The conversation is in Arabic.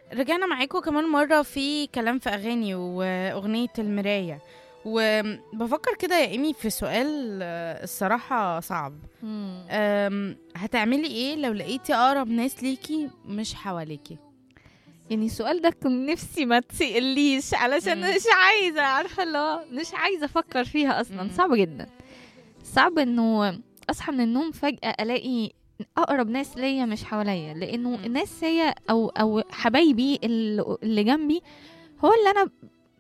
رجعنا معاكم كمان مرة في كلام في أغاني وأغنية المراية. وبفكر كده يا إيمي في سؤال الصراحة صعب. مم. هتعملي إيه لو لقيتي أقرب ناس ليكي مش حواليكي؟ يعني السؤال ده كنت نفسي ما تسأليش علشان مم. مش عايزة، عارفة اللي هو مش عايزة أفكر فيها أصلا. مم. صعب جدا، صعب إنه أصحى من النوم فجأة ألاقي أقرب ناس ليا مش حواليا، لأنه مم. الناس هي أو حبايبي اللي جنبي هو اللي أنا